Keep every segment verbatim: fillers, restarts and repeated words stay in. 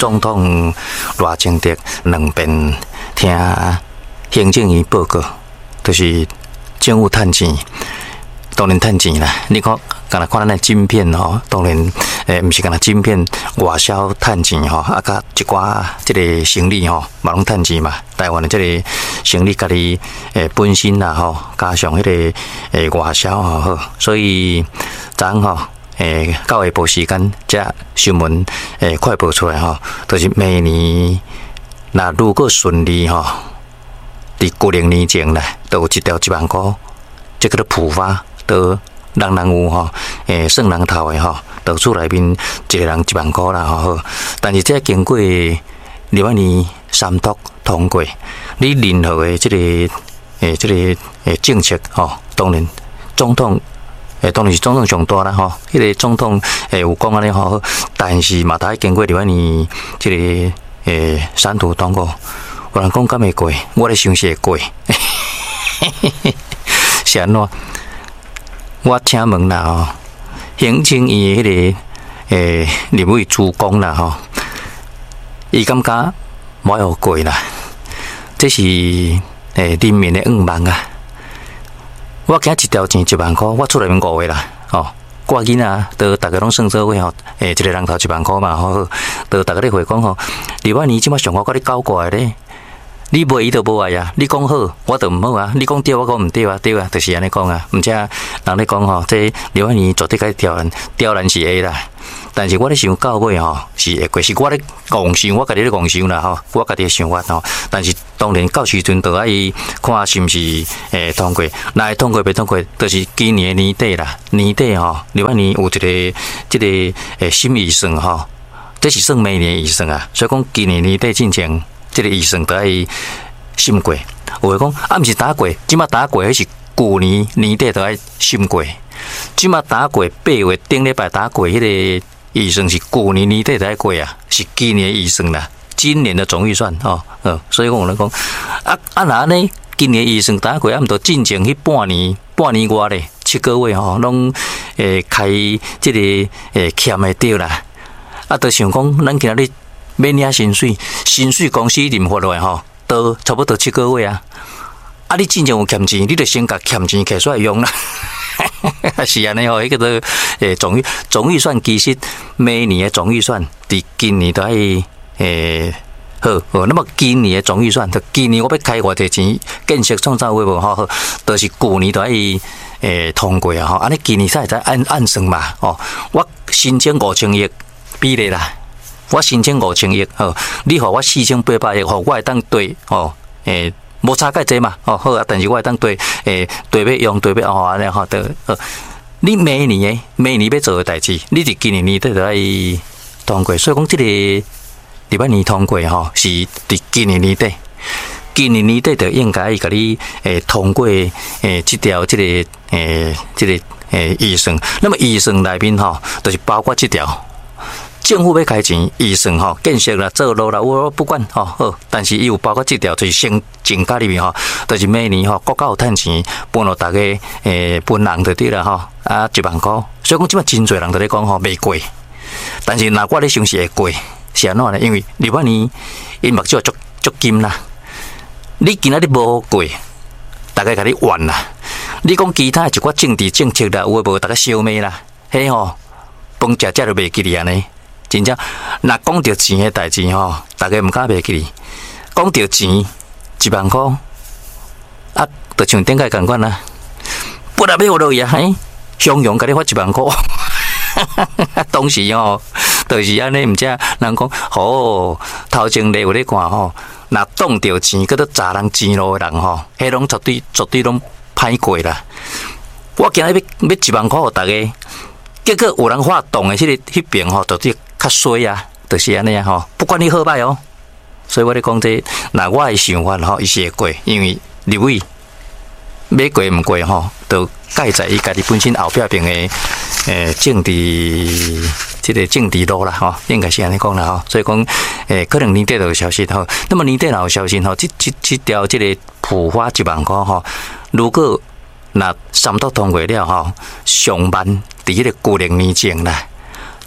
总统赖清德两遍听行政院报告，就是政府趁钱，当然趁钱啦。你看，干那看咱的晶片吼，当然诶，毋是干那晶片外销趁钱吼，啊，甲一寡即个生理吼，嘛拢趁钱嘛。台湾的即个生理家己诶本身啦吼，加上迄个诶外销吼好，所以昨吼。诶，到下晡时间，这新闻诶快报出来吼，就是明年那如果顺利吼，伫旧零年前啦，都有一条一万块，这个普发都人人有吼，诶算人头的吼，到厝内面一个人一万块啦吼。但是这经过立法院三读通过，你任何的这个诶这个诶政策吼，当然总统。诶，当然是总统上大啦吼，迄、那个总统诶有讲安尼吼，但是嘛，大家经过立法院即个诶三读通过，有人讲敢会过，我咧想是会过，是安怎？我请问啦吼，行政院迄个诶立委主讲啦吼，伊感觉无要过啦，这是诶人民的愿望啊。我惊一条钱一万块，我出来面五个啦，哦，我囡仔都大家拢算做伙吼，诶，一个人头一万块嘛，吼，都大家咧回讲吼，立法院即摆上我甲你搞过来咧，你无伊就无爱啊，你讲好，我就毋好啊，你讲对，我讲毋对啊，对啊，就是安尼讲啊，毋则人咧讲吼，这立法院绝对该刁难，刁难是会啦。但是我咧想到尾吼是会过，是我咧妄想，我家己咧妄想啦吼，我家己想法吼。但是当然到时阵就爱看是毋是诶通过，若会通过袂通过，就是今年年底啦，年底吼，立法院有一个即个诶新预算吼，这是算明年预算啊，所以讲今年年底之前，即个预算就爱审过。有诶讲啊，毋是打过，即马打过迄是旧年年底就爱审过，即马打过八月顶礼拜打过迄个。预算是旧年年底才过啊，是今年预算啦，今年的总预算哦，呃，所以讲我咧讲，啊啊那呢，今年预算打过，啊毋着进前迄半年半年外咧，七个月吼，拢诶开即个诶欠诶掉啦，啊，着想讲咱今仔日要领薪水，薪水公司认发落来吼，都差不多七个月啊，啊，你进前有欠钱，你着先甲欠钱摕出来用啦。是安尼吼，迄个都诶总预总预算其实每年的总预算，伫今年都爱诶好好。那么今年的总预算，就今年我要开偌济钱建设创造规模吼，都是旧年都爱诶通过啊吼。安尼今年才会按按算嘛哦。我申请五千亿比例啦，我申请五千亿吼，你互我四千八百亿，互我会当对哦诶。无差介济嘛，哦好啊，但是我会当对诶对要用对要哦安尼吼，得呃，你每年诶每年要做诶代志，你伫今年年底就爱通过，所以讲即个立法院通过吼，是伫今年年底，今年年底就应该甲你诶通过诶即条即个诶即个诶预算，那么预算内面吼，就是包括即条。政府要开钱预算吼，建设啦、做路啦，我不管吼好，但是伊有包括这条，就是先增加里面吼，就是每年吼国家有趁钱，分落大家诶分人就对啦吼，啊一万块，所以讲即摆真侪人都咧讲吼未过，但是若我咧想是会过，是安怎呢？因为立法院因目睭足足金啦，你今仔日无过，大家甲你怨啦，你讲其他一寡政治政策啦，有诶无大家消灭啦，迄吼饭食食都袂记哩安尼。真正，若讲到钱的代志吼，大家毋敢袂记哩。讲到钱一万块，啊，就像顶个共款啦，不然要落去啊，嘿，相容甲你发一万块，当时吼，就是安尼，毋知人讲，哦，头前咧有咧看吼，若挡着钱，佮都砸人钱路的人吼，迄拢绝对绝对拢歹过啦。我今日要要一万块互大家，结果有人发动的迄、那个迄边吼，就啲。较衰啊，就是安尼啊吼，不管你好歹哦。所以我咧讲这，那我的想法吼，伊是会过，因为立委要过毋过吼，都介在伊家己本身后壁边的诶政治，即个政治路啦吼，应该是安尼讲啦吼。所以讲诶，可能年底就有消息吼。那么年底若有消息吼，即即即条即个普发一万块吼，如果若三读通过了吼，上万伫迄个旧零年前啦。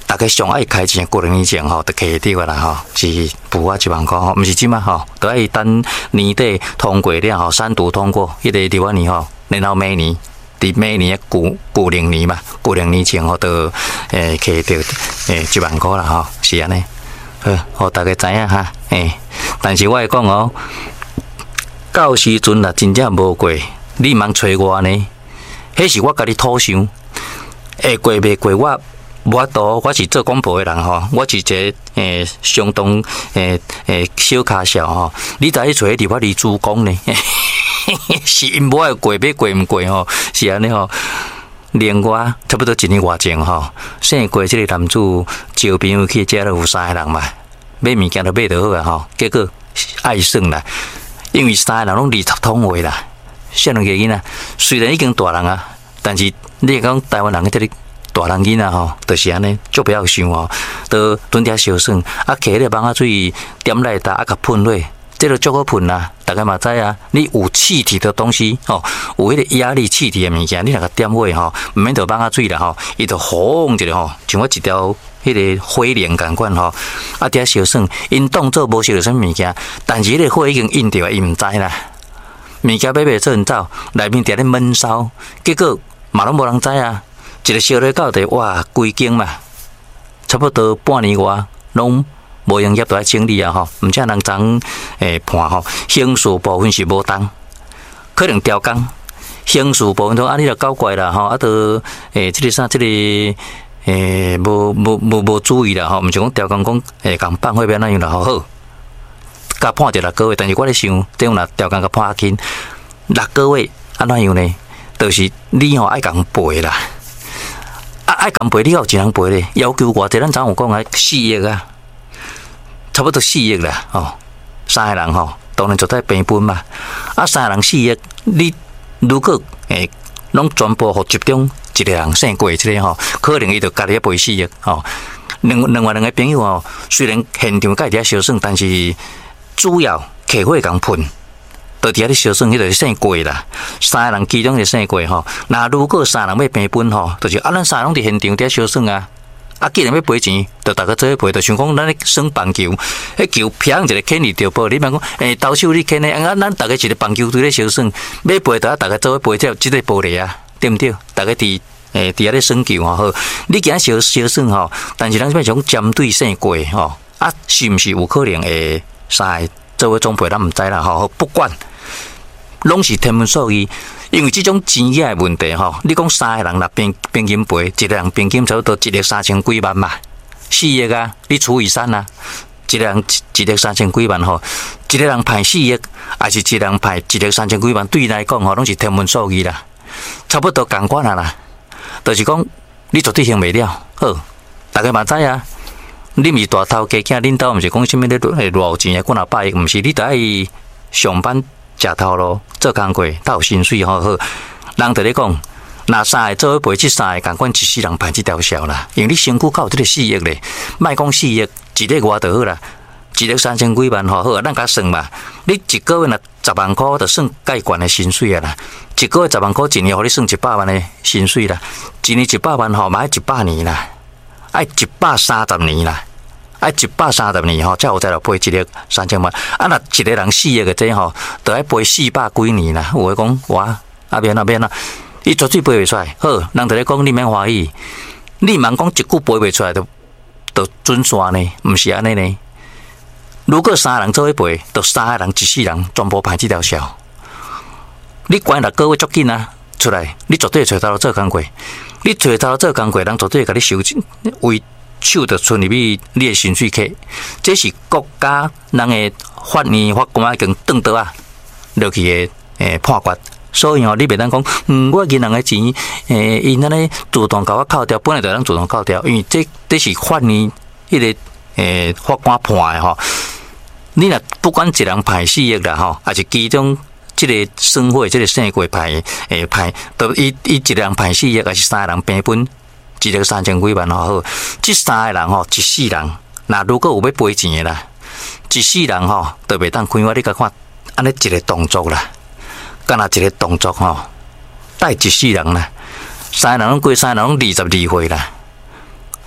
大家上爱开钱过年以前吼，就摕着个啦吼，是付啊一万块吼，毋是即嘛吼，都爱等年底通过了吼，三读通过，迄个六年吼，然后每年伫每年旧旧零年嘛，旧零年前吼，都诶摕着诶一万块啦吼，是安尼。好，互大家知影哈，诶，但是我会讲哦，到时阵啦，真正无过，你茫找我呢？迄是我家己土想，会过袂过我。无法度，我是做广播的人吼，我是一个诶相当诶诶小卡小吼。你逐日找伫我离主讲呢，是因无爱过要过毋过吼，是安尼吼。另外差不多一年外前吼，生过即个男主招朋友去遮了有三个人嘛，买物件都买得好啊吼，结果爱算啦，因为三个人拢二十通话啦，少两个囡仔虽然已经大人啊，但是你讲台湾人喺这里。大人囡仔吼，就是安尼，足不要想吼，都蹲遐小算，啊，摕咧网仔水点来打，啊，甲喷落，这个足好喷啦。大家嘛知啊，你有气体的东西吼，有迄个压力气体的物件，你若甲点落吼，毋免着网仔水啦吼，伊就轰一个吼，像我一条迄个火链共款吼，啊，伫遐小算，因当做无烧着啥物件，但是迄个火已经引着，伊毋知啦。物件买袂做走，内面伫咧闷烧，结果嘛拢无人知啊。一个烧咧到底哇，规间嘛，差不多半年外，拢无营业都爱整理啊吼，毋则人昨诶判吼，刑事部分是无当，可能调工，刑事部分都啊，你著搞怪啦吼，啊，都诶，即个啥，即个诶，无无无无注意啦吼，毋是讲调工讲诶，共办会变哪样啦吼，好，甲判着六个月，但是我咧想，这样若调工甲判较紧，六个月安怎样呢？就是你吼爱共赔啦。啊，爱共赔，你有一人赔咧？要求偌济，咱昨有讲啊，四亿啊，差不多四亿啦，吼，三个人吼，当然就在平分嘛。啊，三个人四亿，你如果诶，拢全部互集中一个人胜过即个吼，可能伊就家己赔四亿吼。另另外两个朋友吼，虽然现场甲伊伫遐相算，但是主要客户共喷。就伫遐咧小算，迄个算过啦。三个人其中就算过吼。那如果三人要平分吼，就是啊，咱三人拢伫现场伫遐小算啊。啊，既然要赔钱，就大家做伙赔，就像讲咱咧耍棒球，迄球偏一个牵你着报，你莫讲诶，投手你牵咧，啊，咱大家一个棒球队咧小算，要赔就啊，大家做伙赔，才有即个玻璃啊，对毋对？大家伫诶伫遐咧耍球吼，好，你今仔小小算吼，但是咱要种针对性过吼，啊，是毋是有可能会三个做伙总赔，咱毋知啦吼，不管。拢是天文数字，因为这种钱额的问题吼，你讲三个人若平平均赔，一个人平均差不多一亿三千几万嘛，四亿啊，你除以三啊，一个人一亿三千几万吼，一个人派四亿，还是一个人派一亿三千几万，对伊来讲吼，拢是天文数字啦，差不多共款啊啦，就是讲你绝对行袂了，好，大家嘛知啊，你毋是大头家囝，恁兜毋是讲啥物咧偌有钱啊，几若百亿，毋是你得爱上班。食头路做工过，才有薪水好好。人就咧讲，若三个做伙赔，即三个共款一世人排即条销啦。因为你身躯靠即个四亿咧，莫讲四亿，一个外就好啦，一亿三千几万好好，咱甲算嘛。你一个月若十万块，就算介悬的薪水啊啦。一个月十万块，一年互你算一百万的薪水啦。一年一百万吼，嘛爱一百年啦，爱一百三十年啦。爱一百三十年吼，才有再来赔一亿三千万。啊，若一个人四亿个这吼，就爱赔四百几年啦。有诶讲哇，啊免啊免啊，伊绝对赔袂出来。好，人就咧讲你免欢喜，你茫讲一句赔袂出来，就就准线呢？毋是安尼呢？如果三个人做伙赔，就三个人一世人全部排这条销。你关六个月足紧啊，出来你绝对找到做工过。你找到做工过，人绝对会甲你收为。手就存入去你的薪水卡，这是国家人的法院法官已经转倒啊，落去的诶判决。所以吼，你袂当讲，嗯，我银行的钱，诶，因安尼自动甲我扣掉，本来就当自动扣掉，因为这这是法院迄个诶法官判的吼。你若不管一人排四亿啦吼，还是其中这个生活这个生活排诶排，都伊伊一人排四亿，还是三个人平分？一个三千几万好，这三个人吼，一世人，那如果有要赔钱的啦，一世人吼，都袂当开我你甲看，安尼一个动作啦，干那一个动作吼，带一世人啦，三个人拢过三个人拢二十二岁啦，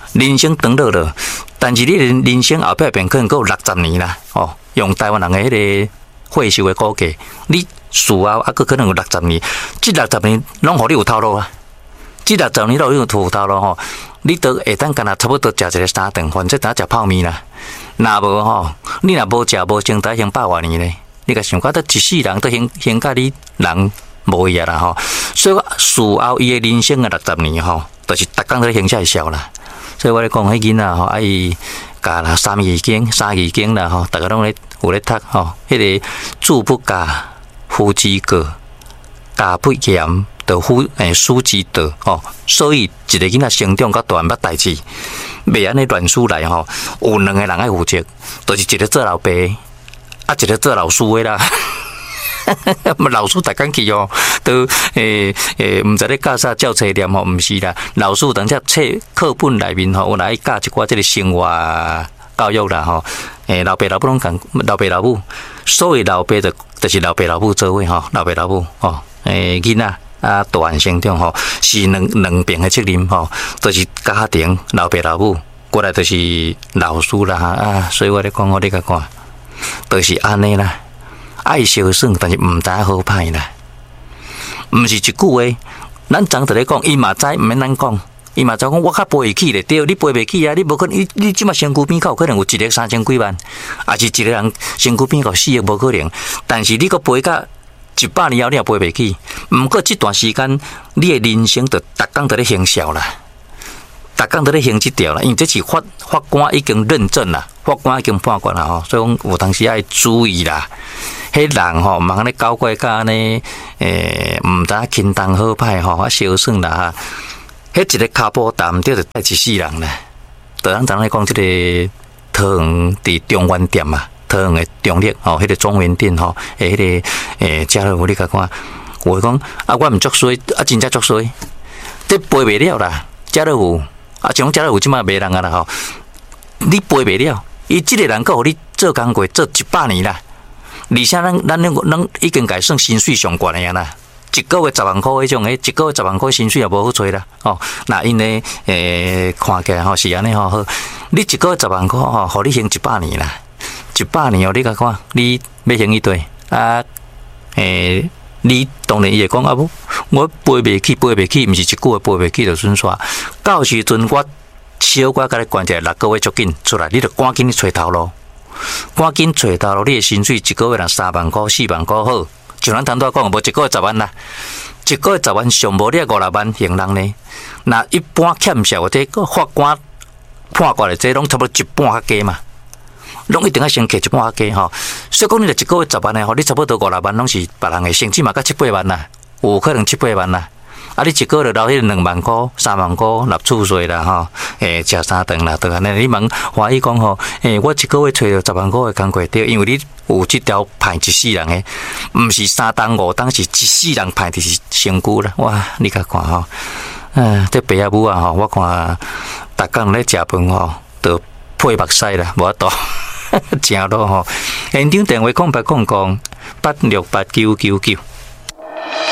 人生长乐了，但是你人人生后壁边可能够有六十年啦，哦，用台湾人的迄个退休的估计，你事后啊，佫可能有六十年，这六十年拢互你有头路啊，这六十年拢有有头路吼，你都会当干那差不多食一个三顿饭，再打食泡面啦。若无吼，你若无食无穿，才行百外年咧。你甲想，我得一世人都行行甲你人无伊啊啦吼。所以我事后伊的人生啊六十年吼，就是逐工都行下笑啦。所以我咧讲，迄囡仔吼，啊伊教啦三字经、三字经啦吼，逐个拢咧有咧读吼。迄个住不教，夫之过；家不严，就夫诶师之道吼。所以一个囡仔成长到大捌代志。袂安尼乱输来吼，有两个人爱负责，就是一个做老爸，啊一个做老师的啦。老师逐工去哦，都诶诶，毋知咧教啥教册念吼，毋是啦。老师等下册课本内面吼，有来教一寡即个生活教育啦吼。诶，老爸老母拢共，老爸老母，所谓老爸就就是老爸老母做伙吼，老爸老母吼，诶囡仔。啊，大汉成长吼，是两两边的责任吼，就是家庭老爸老母，过来就是老师啦啊，所以我咧讲，我咧甲看，就是安尼啦，爱相算，但是毋知好歹啦，毋是一句话，咱昨就咧讲，伊嘛知，毋免咱讲，伊嘛知讲，我较背会起咧，对，你背袂起啊，你无可能，你你即马身躯边口可能有一个三千几万，也是一个人身躯边口四亿无可能，但是你个背甲。一百年后你也背袂起，毋过这段时间你的人生就逐工在咧行孝啦，逐工在咧行这条啦，因为这是法法官已经认证啦，法官已经判决啦吼，所以讲有当时爱注意啦。迄人吼，茫安尼搞怪甲安尼，诶，毋知轻重好歹吼，啊小算啦，迄一个骹步踏毋对就带一世人啦。就咱昨来讲，这个桃园伫中原店嘛。桃园的中立吼，迄个中原店吼，诶，迄个诶，家乐福你甲看，我讲啊，我毋足衰，啊，真正足衰，这背袂了啦，家乐福啊，像家乐福即马卖人啊啦吼，你背袂了，伊即个人够互你做工过做一百年啦，而且咱咱咱咱已经改算薪水上悬的啊啦。一个月十万块迄种诶，一个月十万块薪水也无好找啦。哦，那因为诶看起来吼是安尼吼好，你一个月十万块吼，互你行一百年啦。一百年哦，你甲看，你要行一对啊？诶、欸，你当然伊会讲啊，不，我背袂起，背袂起，毋是一句话背袂起就算煞。到时阵我小可甲你关起来，六个月足紧出来，你着赶紧去找头路，赶紧找头路。你的薪水一个月若三万块、四万块好，像咱头拄讲，无一个月十万啦，一个月十万上无你五六万行人呢。那一般欠少或者法官判过来，这拢差不多一半较加嘛。拢一定要先摕一半较加吼，所以讲你著一个月十万诶吼，你差不多五六万拢是别人诶，甚至嘛到七八万啦，有可能七八万啦。啊，你一个月留迄两万块、三万块纳储税啦吼，诶，食三顿啦，都安尼。你问华裔讲吼，诶，我一个月找着十万块诶工课对，因为你有即条派一世人诶，毋是三当五当，是一世人派的是身躯啦。哇，你甲看吼，啊，这爸仔母啊吼，我看逐工咧食饭吼，都配目屎啦，无法度。正咯吼，现场电话空白空空八六八九九九。